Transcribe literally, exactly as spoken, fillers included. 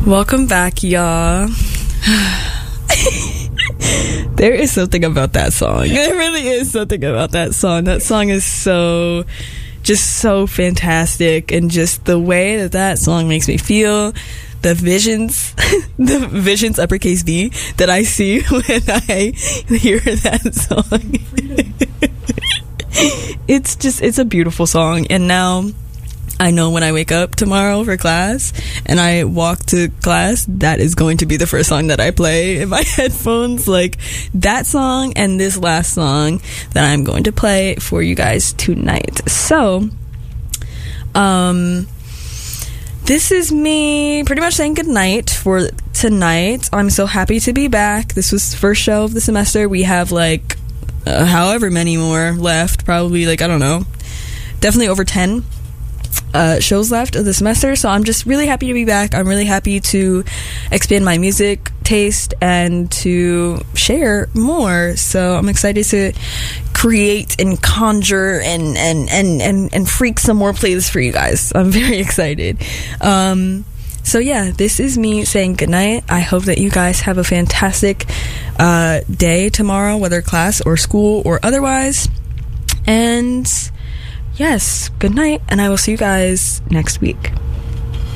Welcome back, y'all. There is something about that song. There really is something about that song. That song is so, just so fantastic. And just the way that that song makes me feel, the visions, the visions, uppercase V, that I see when I hear that song. It's just, it's a beautiful song. And now I know when I wake up tomorrow for class and I walk to class, that is going to be the first song that I play in my headphones. Like, that song and this last song that I'm going to play for you guys tonight. So, um, this is me pretty much saying goodnight for tonight. I'm so happy to be back. This was the first show of the semester. We have like uh, however many more left, probably like, I don't know, definitely over ten uh, shows left of the semester. So I'm just really happy to be back. I'm really happy to expand my music taste and to share more. So I'm excited to create and conjure and and and and, and freak some more playlists for you guys. I'm very excited. Um, so yeah, this is me saying goodnight. I hope that you guys have a fantastic uh, day tomorrow, whether class or school or otherwise. And yes, good night, and I will see you guys next week.